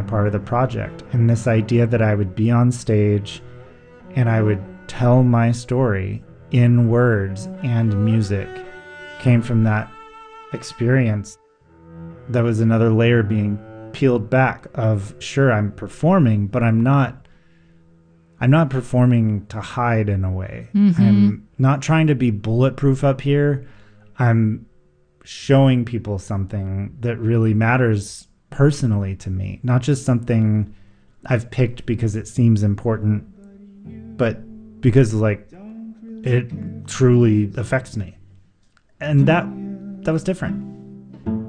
part of the project. And this idea that I would be on stage and I would tell my story in words and music came from that experience. That was another layer being peeled back of, sure, I'm performing, but I'm not performing to hide in a way. Mm-hmm. I'm not trying to be bulletproof up here. I'm showing people something that really matters personally to me, not just something I've picked because it seems important, but because it truly affects me. And that was different.